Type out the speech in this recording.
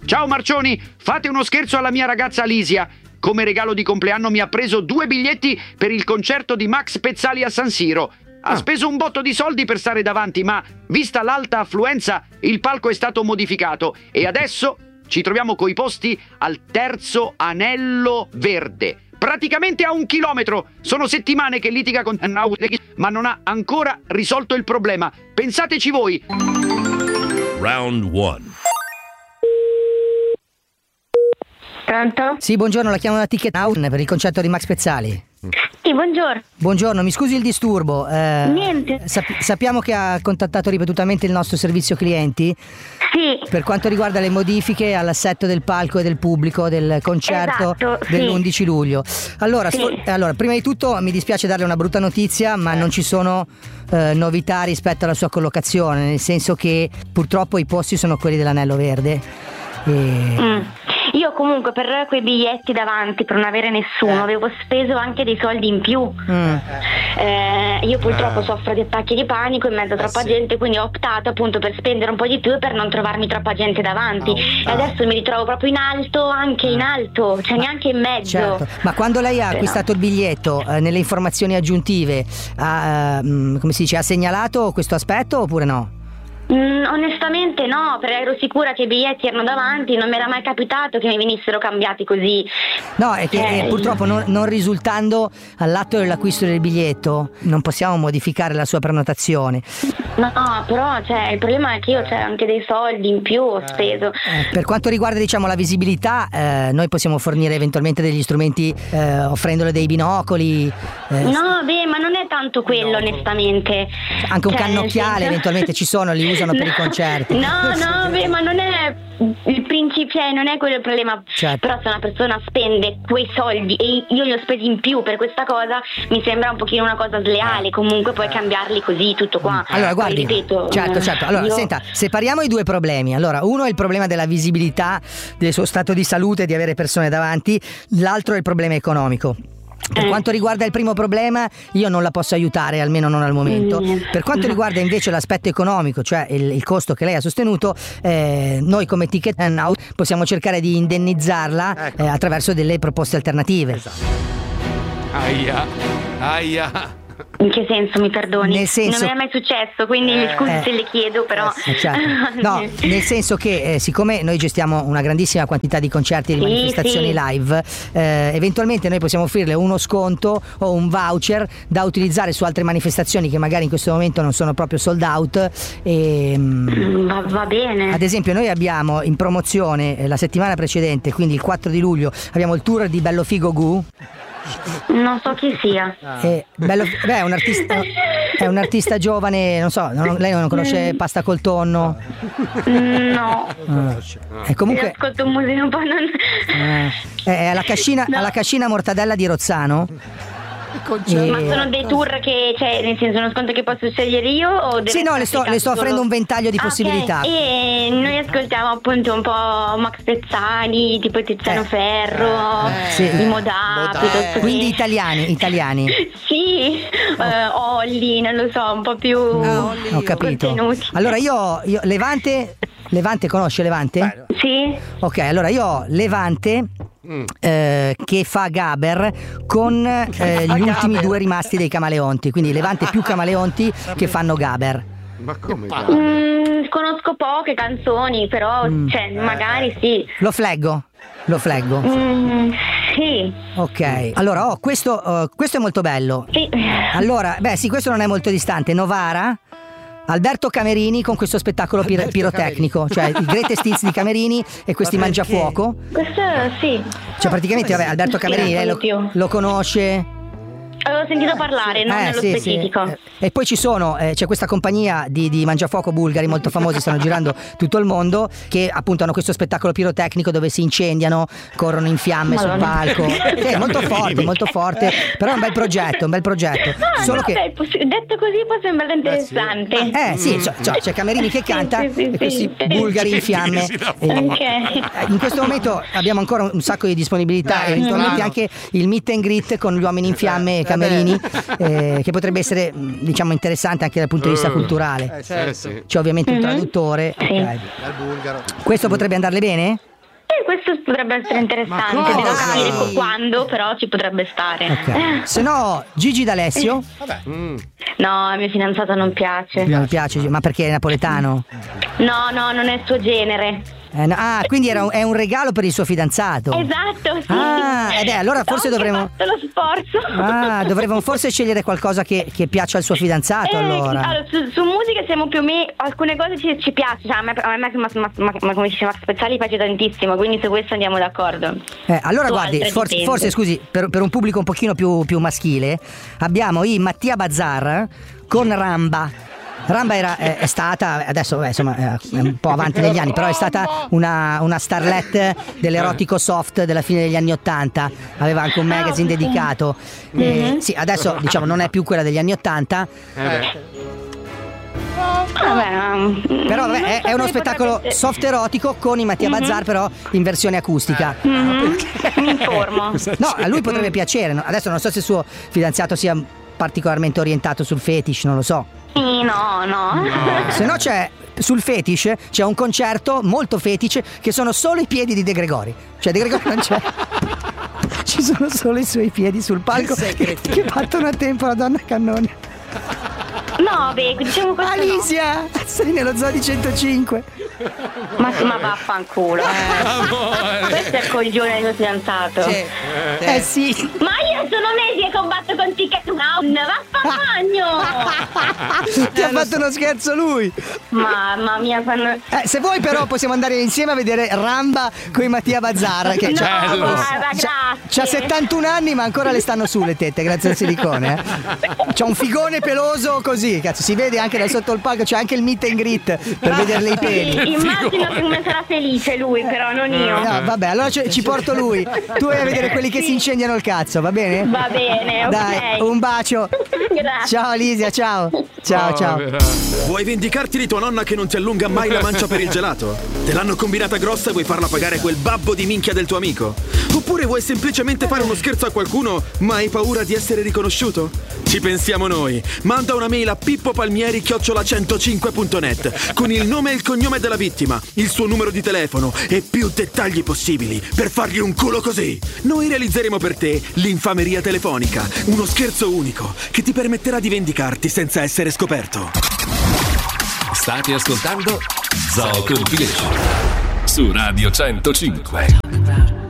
Ciao Marcioni, fate uno scherzo alla mia ragazza Alisia. Come regalo di compleanno mi ha preso 2 biglietti per il concerto di Max Pezzali a San Siro. Ha speso un botto di soldi per stare davanti, ma vista l'alta affluenza il palco è stato modificato e adesso ci troviamo coi posti al terzo anello verde. Praticamente a 1 chilometro. Sono settimane che litiga con ma non ha ancora risolto il problema. Pensateci voi. Round 1. Pronto? Sì, buongiorno, la chiamo da Ticket Out per il concerto di Max Pezzali. Sì, buongiorno. Buongiorno, mi scusi il disturbo. Niente. Sappiamo che ha contattato ripetutamente il nostro servizio clienti. Sì. Per quanto riguarda le modifiche all'assetto del palco e del pubblico del concerto dell'11 luglio. Allora, allora, prima di tutto mi dispiace darle una brutta notizia, ma non ci sono novità rispetto alla sua collocazione, nel senso che purtroppo i posti sono quelli dell'anello verde. Io comunque per quei biglietti davanti, per non avere nessuno, avevo speso anche dei soldi in più. Io purtroppo soffro di attacchi di panico in mezzo a troppa gente, quindi ho optato appunto per spendere un po' di più e per non trovarmi troppa gente davanti. E adesso mi ritrovo proprio in alto, anche in alto, cioè neanche in mezzo. Certo. Ma quando lei ha acquistato il biglietto, nelle informazioni aggiuntive, come si dice, ha segnalato questo aspetto oppure no? Onestamente no, perché ero sicura che i biglietti erano davanti, non mi era mai capitato che mi venissero cambiati così. No, è che purtroppo non risultando all'atto dell'acquisto del biglietto non possiamo modificare la sua prenotazione. No, però il problema è che io anche dei soldi in più ho speso. Per quanto riguarda la visibilità, noi possiamo fornire eventualmente degli strumenti offrendole dei binocoli. No, ma non è tanto quello onestamente. Anche un cannocchiale eventualmente ci sono, li usano per i concerti. No, ma non è il principio, non è quello il problema. Certo. Però se una persona spende quei soldi e io li ho spesi in più per questa cosa, mi sembra un pochino una cosa sleale. Comunque puoi cambiarli così, tutto qua. Allora guardi, ripeto, certo. Allora senta, separiamo i due problemi. Allora, uno è il problema della visibilità, del suo stato di salute, di avere persone davanti. L'altro è il problema economico. Per quanto riguarda il primo problema, io non la posso aiutare, almeno non al momento. Per quanto riguarda invece l'aspetto economico, cioè il costo che lei ha sostenuto, noi come Ticket Out possiamo cercare di indennizzarla attraverso delle proposte alternative. Esatto. Aia. In che senso, mi perdoni? Nel senso, non mi è mai successo, quindi mi scusi se le chiedo, però certo. No, nel senso che siccome noi gestiamo una grandissima quantità di concerti e di manifestazioni live, eventualmente noi possiamo offrirle uno sconto o un voucher da utilizzare su altre manifestazioni che magari in questo momento non sono proprio sold out va bene. Ad esempio noi abbiamo in promozione la settimana precedente, quindi il 4 di luglio abbiamo il tour di Bello Figo Gu. Non so chi sia. È un artista giovane, non so, lei non conosce Pasta col tonno? No. E comunque ascolto musica un po'. è alla cascina Mortadella di Rozzano. Ma sono dei tour che, nel senso, uno sconto che posso scegliere io o deve Sì, no, le sto offrendo un ventaglio di possibilità. E noi ascoltiamo appunto un po' Max Pezzali, tipo Tiziano Ferro, i Modà, quindi italiani. Sì, Olli, non lo so, un po' più ho capito. contenuti. Allora io Levante, conosce Levante? Sì. Ok, allora io ho Levante che fa Gaber con gli ultimi 2 rimasti dei Camaleonti, quindi Levante più Camaleonti che fanno Gaber. Ma come? Conosco poche canzoni, però magari sì. Lo fleggo? Sì. Ok, allora questo è molto bello. Sì. Allora, questo non è molto distante. Novara, Alberto Camerini con questo spettacolo pirotecnico, cioè il Greatest Hits di Camerini e questi mangiafuoco. Questo sì. Cioè praticamente Alberto Camerini lei lo conosce? Avevo sentito parlare, non nello specifico. Sì. E poi c'è questa compagnia di mangiafuoco bulgari molto famosi, stanno girando tutto il mondo, che appunto hanno questo spettacolo pirotecnico dove si incendiano, corrono in fiamme sul palco. Molto forte, però è un bel progetto. Solo che detto così può sembrare interessante. C'è Camerini che canta e questi bulgari in fiamme. In questo momento abbiamo ancora un sacco di disponibilità, eventualmente anche il meet and greet con gli uomini in fiamme Camerini, che potrebbe essere interessante anche dal punto di vista culturale. Sì. C'è ovviamente un traduttore. Sì. Okay. Questo potrebbe andarle bene? questo potrebbe essere interessante. Devo capire quando, però ci potrebbe stare. Okay. Se no, Gigi D'Alessio? No, a mio fidanzato non piace. Non piace, ma perché è napoletano? No, non è il suo genere. No, quindi è un regalo per il suo fidanzato. Esatto, sì. Allora forse dovremmo fatto lo sforzo. Dovremmo forse scegliere qualcosa che piaccia al suo fidanzato, allora. Su musica siamo più o meno, alcune cose ci piace, cioè, a me come dice Max Pezzali piace tantissimo, quindi su questo andiamo d'accordo. Allora Su guardi, forse scusi, per un pubblico un pochino più maschile, abbiamo i Mattia Bazzar con Ramba. Ramba è stata, adesso insomma è un po' avanti negli anni, però è stata una starlet dell'erotico soft della fine degli anni '80, aveva anche un magazine dedicato. Sì, adesso diciamo non è più quella degli anni '80. Però è uno spettacolo soft erotico con i Mattia Bazzar, però in versione acustica. Mi informo. No, a lui potrebbe piacere. Adesso non so se il suo fidanzato sia particolarmente orientato sul fetish, non lo so. Sì, no. Se no sul fetish c'è un concerto molto fetish che sono solo i piedi di De Gregori. Cioè De Gregori non c'è. Ci sono solo i suoi piedi sul palco che battono a tempo la donna cannone. No, diciamo questo. Alicia! No. Sei nello zoo di 105. Ma vaffanculo. Questo è il coglione del mio fidanzato. Sì. Ma io sono mesi che combatto con Ticket Town. Vaffanculo. Ti ha fatto uno scherzo lui. Mamma mia, quando... se vuoi però possiamo andare insieme a vedere Ramba con i Mattia Bazzar che c'ha 71 anni ma ancora le stanno su le tette grazie al silicone. C'ha un figone peloso così, cazzo, si vede anche da sotto il palco, c'è anche il meet and greet per vederle i peli. Immagino come sarà felice lui, però non io. No, vabbè, allora ci porto lui. Tu vai a vedere quelli che si incendiano il cazzo, va bene? Va bene, ok. Dai, un bacio. Grazie. Ciao Alicia, ciao. Ciao. Vuoi vendicarti di tua nonna che non ti allunga mai la mancia per il gelato? Te l'hanno combinata grossa e vuoi farla pagare quel babbo di minchia del tuo amico? Oppure vuoi semplicemente fare uno scherzo a qualcuno ma hai paura di essere riconosciuto? Ci pensiamo noi. Manda una mail a pippopalmieri@105.net con il nome e il cognome della vittima, il suo numero di telefono e più dettagli possibili per fargli un culo così. Noi realizzeremo per te l'infameria telefonica, uno scherzo unico che ti permetterà di vendicarti senza essere scoperto. State ascoltando Zoo Compilation su Radio 105.